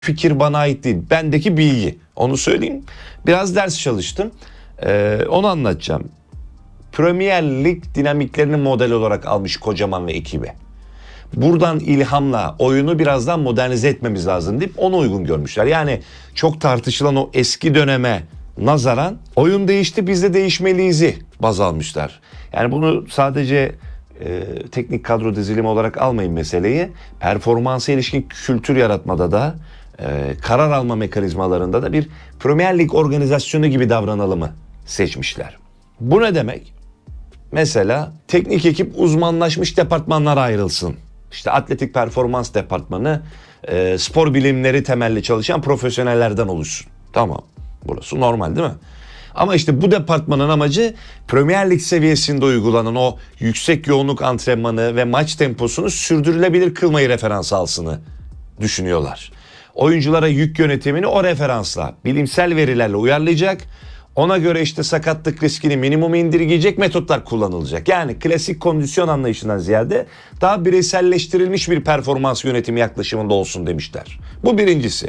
fikir bana ait değil. Bendeki bilgi. Onu söyleyeyim. Biraz ders çalıştım. Onu anlatacağım. Premier Lig dinamiklerini model olarak almış Kocaman ve ekibi. Buradan ilhamla oyunu birazdan modernize etmemiz lazım deyip onu uygun görmüşler. Yani çok tartışılan o eski döneme nazaran oyun değişti, biz de değişmeliyiz'i baz almışlar. Yani bunu sadece teknik kadro dizilimi olarak almayın meseleyi. Performansa ilişkin kültür yaratmada da karar alma mekanizmalarında da bir Premier Lig organizasyonu gibi davranalımı seçmişler. Bu ne demek? Mesela teknik ekip uzmanlaşmış departmanlara ayrılsın. İşte atletik performans departmanı spor bilimleri temelli çalışan profesyonellerden oluşsun. Tamam, burası normal değil mi? Ama işte bu departmanın amacı Premier Lig seviyesinde uygulanan o yüksek yoğunluk antrenmanı ve maç temposunu sürdürülebilir kılmayı referans alsını düşünüyorlar. Oyunculara yük yönetimini o referansla, bilimsel verilerle uyarlayacak. Ona göre işte sakatlık riskini minimuma indirgeyecek metotlar kullanılacak. Yani klasik kondisyon anlayışından ziyade daha bireyselleştirilmiş bir performans yönetimi yaklaşımında olsun demişler. Bu birincisi.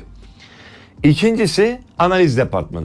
İkincisi analiz departmanı.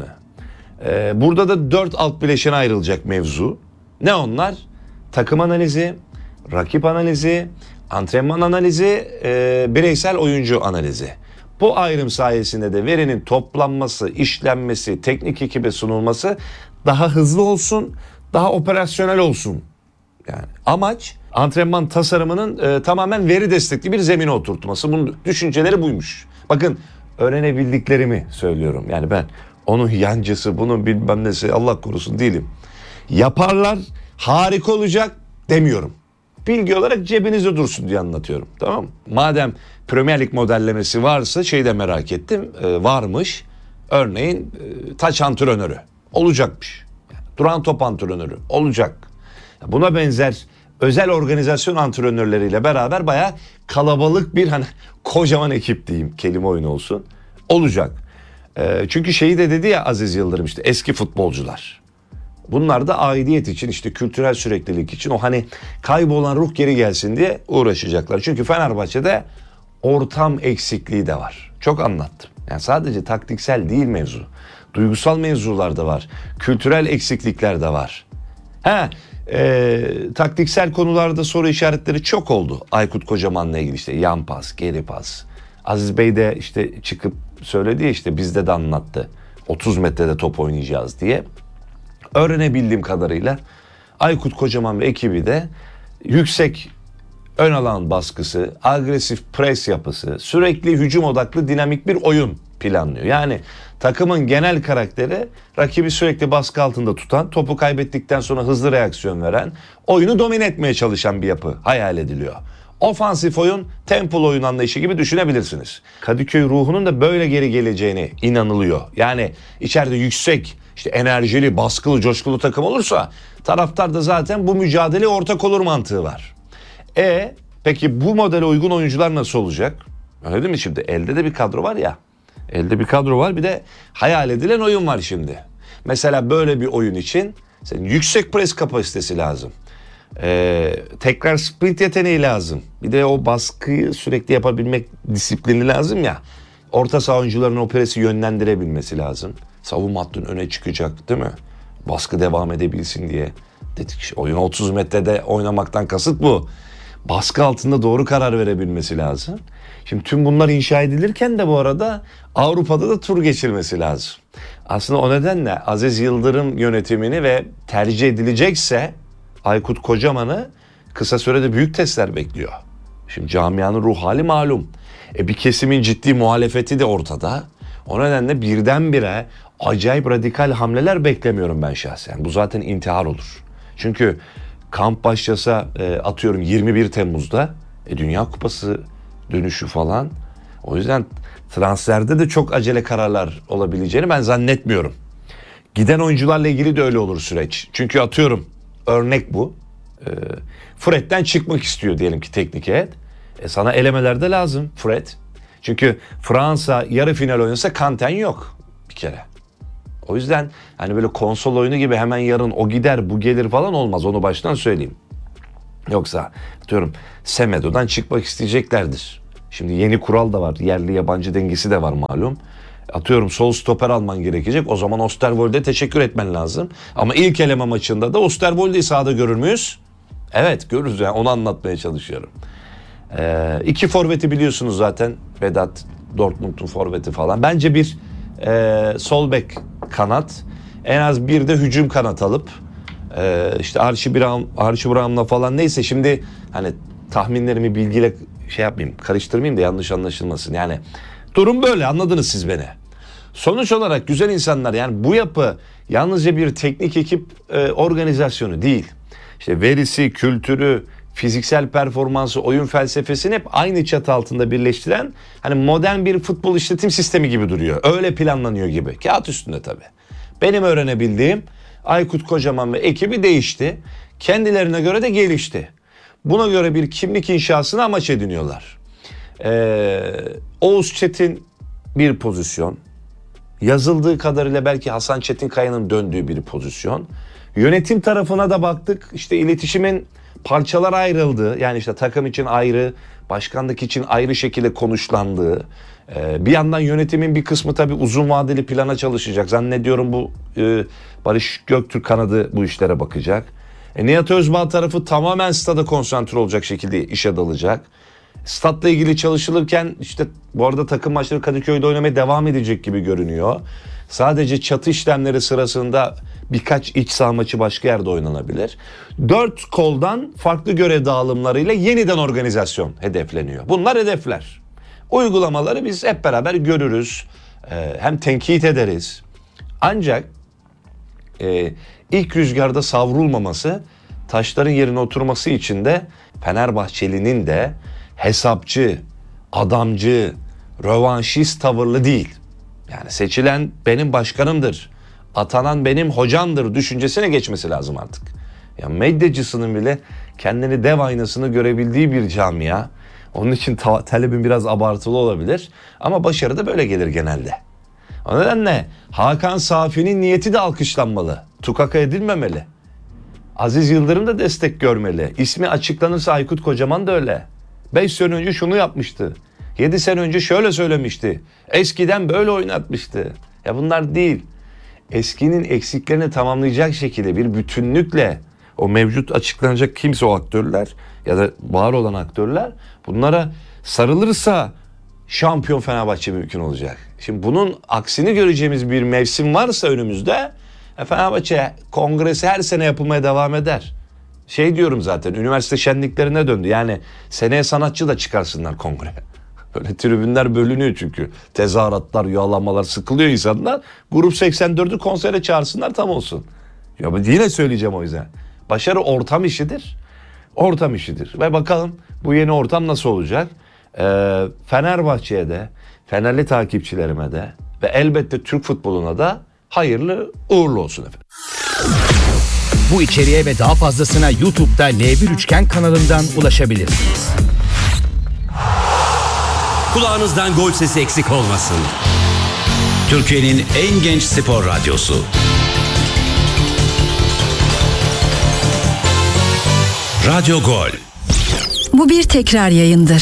Burada da 4 alt bileşene ayrılacak mevzu. Ne onlar? Takım analizi, rakip analizi, antrenman analizi, bireysel oyuncu analizi. Bu ayrım sayesinde de verinin toplanması, işlenmesi, teknik ekibe sunulması daha hızlı olsun, daha operasyonel olsun. Yani amaç antrenman tasarımının tamamen veri destekli bir zemine oturtması. Bunun düşünceleri buymuş. Bakın öğrenebildiklerimi söylüyorum. Yani ben onun yancısı, bunun bilmem nesi Allah korusun değilim. Yaparlar, harika olacak demiyorum. Bilgi olarak cebinizde dursun diye anlatıyorum. Tamam mı? Madem Premier Lig modellemesi varsa şeyi de merak ettim. Varmış. Örneğin taç antrenörü olacakmış. Yani, duran top antrenörü olacak. Buna benzer özel organizasyon antrenörleriyle beraber bayağı kalabalık bir kocaman ekip diyeyim, kelime oyunu olsun, olacak. Çünkü şeyi de dedi ya Aziz Yıldırım, işte eski futbolcular. Bunlar da aidiyet için, işte kültürel süreklilik için, o kaybolan ruh geri gelsin diye uğraşacaklar. Çünkü Fenerbahçe'de ortam eksikliği de var. Çok anlattım. Yani sadece taktiksel değil mevzu. Duygusal mevzular da var. Kültürel eksiklikler de var. Taktiksel konularda soru işaretleri çok oldu. Aykut Kocaman'la ilgili işte yan pas, geri pas. Aziz Bey de işte çıkıp söyledi ya, işte bizde de anlattı. 30 metrede top oynayacağız diye. Öğrenebildiğim kadarıyla Aykut Kocaman ve ekibi de yüksek ön alan baskısı, agresif pres yapısı, sürekli hücum odaklı dinamik bir oyun planlıyor. Yani takımın genel karakteri rakibi sürekli baskı altında tutan, topu kaybettikten sonra hızlı reaksiyon veren, oyunu domine etmeye çalışan bir yapı hayal ediliyor. Ofansif oyun, tempolu oyun anlayışı gibi düşünebilirsiniz. Kadıköy ruhunun da böyle geri geleceğine inanılıyor. Yani içeride yüksek, işte enerjili, baskılı, coşkulu takım olursa taraftar da zaten bu mücadeleye ortak olur mantığı var. Peki bu modele uygun oyuncular nasıl olacak? Öyle değil mi şimdi? Elde de bir kadro var ya. Elde bir kadro var, bir de hayal edilen oyun var şimdi. Mesela böyle bir oyun için senin yüksek pres kapasitesi lazım. Tekrar sprint yeteneği lazım. Bir de o baskıyı sürekli yapabilmek disiplini lazım ya. Orta saha oyuncularının o presi yönlendirebilmesi lazım. Savunma hattının öne çıkacak değil mi? Baskı devam edebilsin diye. Dedik oyun 30 metrede oynamaktan kasıt bu. Baskı altında doğru karar verebilmesi lazım. Şimdi tüm bunlar inşa edilirken de bu arada Avrupa'da da tur geçirmesi lazım. Aslında o nedenle Aziz Yıldırım yönetimini ve tercih edilecekse Aykut Kocaman'ı kısa sürede büyük testler bekliyor. Şimdi camianın ruh hali malum. Bir kesimin ciddi muhalefeti de ortada. O nedenle birdenbire acayip radikal hamleler beklemiyorum ben şahsen. Bu zaten intihar olur. Çünkü kamp başlasa atıyorum 21 Temmuz'da Dünya Kupası dönüşü falan. O yüzden transferde de çok acele kararlar olabileceğini ben zannetmiyorum. Giden oyuncularla ilgili de öyle olur süreç. Çünkü atıyorum örnek bu. Fred'den çıkmak istiyor diyelim ki teknik heyet. Sana elemelerde lazım Fred. Çünkü Fransa yarı final oynasa Kanten yok bir kere. O yüzden böyle konsol oyunu gibi hemen yarın o gider bu gelir falan olmaz. Onu baştan söyleyeyim. Yoksa diyorum Semedo'dan çıkmak isteyeceklerdir. Şimdi yeni kural da var. Yerli yabancı dengesi de var malum. Atıyorum sol stoper alman gerekecek. O zaman Osterwold'e teşekkür etmen lazım. Ama ilk eleme maçında da Osterwold'i sahada görür müyüz? Evet görürüz, yani onu anlatmaya çalışıyorum. İki forveti biliyorsunuz zaten. Vedat, Dortmund'un forveti falan. Bence bir sol bek kanat. En az bir de hücum kanat alıp işte Archie Brown'la falan, neyse şimdi hani tahminlerimi bilgiyle şey yapmayayım, karıştırmayayım da yanlış anlaşılmasın. Yani durum böyle, anladınız siz beni. Sonuç olarak güzel insanlar, yani bu yapı yalnızca bir teknik ekip organizasyonu değil. İşte verisi, kültürü, fiziksel performansı, oyun felsefesini hep aynı çatı altında birleştiren hani modern bir futbol işletim sistemi gibi duruyor. Öyle planlanıyor gibi. Kağıt üstünde tabii. Benim öğrenebildiğim, Aykut Kocaman ve ekibi değişti. Kendilerine göre de gelişti. Buna göre bir kimlik inşasını amaç ediniyorlar. Oğuz Çetin bir pozisyon. Yazıldığı kadarıyla belki Hasan Çetinkaya'nın döndüğü bir pozisyon. Yönetim tarafına da baktık. İşte iletişimin parçalar ayrıldığı, yani işte takım için ayrı, başkanlık için ayrı şekilde konuşlandığı. Bir yandan yönetimin bir kısmı tabii uzun vadeli plana çalışacak. Zannediyorum bu Barış Göktürk kanadı bu işlere bakacak. Nihat Özbağ tarafı tamamen stada konsantre olacak şekilde işe dalacak. Statla ilgili çalışılırken işte bu arada takım maçları Kadıköy'de oynamaya devam edecek gibi görünüyor. Sadece çatı işlemleri sırasında birkaç iç saha maçı başka yerde oynanabilir. 4 koldan farklı görev dağılımlarıyla yeniden organizasyon hedefleniyor. Bunlar hedefler. Uygulamaları biz hep beraber görürüz. Hem tenkit ederiz. Ancak ilk rüzgarda savrulmaması, taşların yerine oturması için de Fenerbahçeli'nin de hesapçı, adamcı, rövanşist tavırlı değil. Yani seçilen benim başkanımdır, atanan benim hocamdır düşüncesine geçmesi lazım artık. Ya medyacısının bile kendini dev aynasını görebildiği bir camia. Onun için talebin biraz abartılı olabilir ama başarı da böyle gelir genelde. O nedenle Hakan Safi'nin niyeti de alkışlanmalı. Tukaka edilmemeli. Aziz Yıldırım da destek görmeli. İsmi açıklanırsa Aykut Kocaman da öyle. 5 sene önce şunu yapmıştı. 7 sene önce şöyle söylemişti. Eskiden böyle oynatmıştı. Ya bunlar değil. Eskinin eksiklerini tamamlayacak şekilde bir bütünlükle o mevcut açıklanacak kimse o aktörler ya da var olan aktörler bunlara sarılırsa şampiyon Fenerbahçe mümkün olacak. Şimdi bunun aksini göreceğimiz bir mevsim varsa önümüzde Fenerbahçe kongresi her sene yapılmaya devam eder. Şey diyorum zaten, üniversite şenliklerine döndü. Yani seneye sanatçı da çıkarsınlar kongre. Böyle tribünler bölünüyor çünkü. Tezahüratlar, yuvalamalar, sıkılıyor insanlar. Grup 84'ü konsere çağırsınlar, tam olsun. Ya yine söyleyeceğim o yüzden. Başarı ortam işidir. Ortam işidir. Ve bakalım bu yeni ortam nasıl olacak? Fenerbahçe'ye de, Fenerli takipçilerime de ve elbette Türk futboluna da hayırlı uğurlu olsun efendim. Bu içeriğe ve daha fazlasına YouTube'da N1 Üçgen kanalından ulaşabilirsiniz. Kulağınızdan gol sesi eksik olmasın. Türkiye'nin en genç spor radyosu. Radyo Gol. Bu bir tekrar yayındır.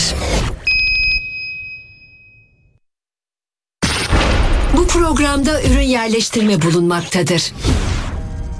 Bu programda ürün yerleştirme bulunmaktadır.